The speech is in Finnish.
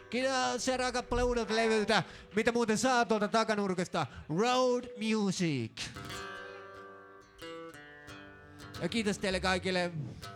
Kiitos seuraava kappale uudelta levyltä, mitä muuten saa tuolta takanurkasta. Road Music. Ja kiitos teille kaikille.